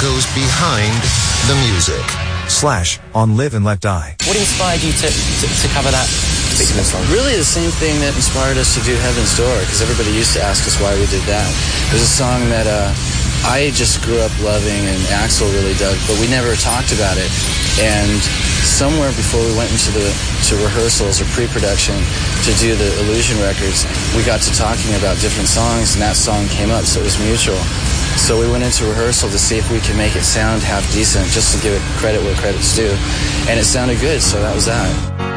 goes behind the music. / on Live and Let Die. What inspired you to cover that particular song? Really the same thing that inspired us to do Heaven's Door, because everybody used to ask us why we did that. It was a song that I just grew up loving and Axl really dug, but we never talked about it. And somewhere before we went into to rehearsals or pre-production to do the Illusion records, we got to talking about different songs, and that song came up, so it was mutual. So we went into rehearsal to see if we could make it sound half decent, just to give it credit where credit's due. And it sounded good, so that was that.